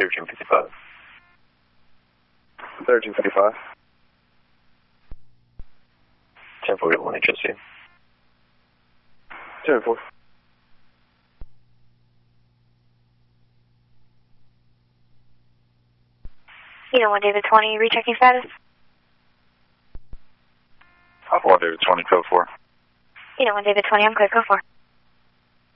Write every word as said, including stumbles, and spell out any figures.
thirteen fifty-five. thirteen fifty-five. ten forty-one H S C. ten four. You know, one David twenty, rechecking status. Papa one David twenty, code four. You know, one David twenty, I'm clear, go for.